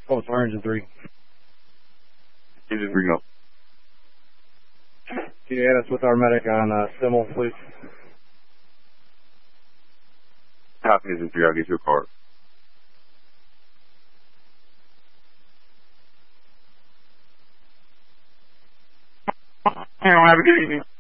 Oh, it's Engine 3. Engine 3, go. Can you add us with our medic on Simmel, please? Copy, Engine 3, I'll get you a card. Have a good evening.